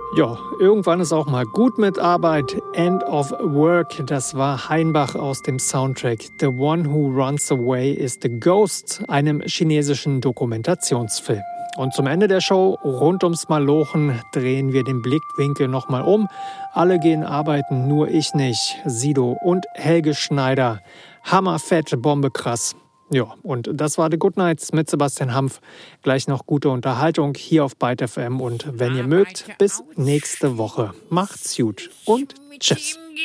Ja, irgendwann ist auch mal gut mit Arbeit. End of Work, das war Heinbach aus dem Soundtrack The One Who Runs Away is the Ghost, einem chinesischen Dokumentationsfilm. Und zum Ende der Show, rund ums Malochen, drehen wir den Blickwinkel nochmal um. Alle gehen arbeiten, nur ich nicht. Sido und Helge Schneider. Hammerfett, Bombe krass. Ja, und das war The Good Nights mit Sebastian Hampf. Gleich noch gute Unterhaltung hier auf Byte FM. Und wenn ihr mögt, bis nächste Woche. Macht's gut und tschüss.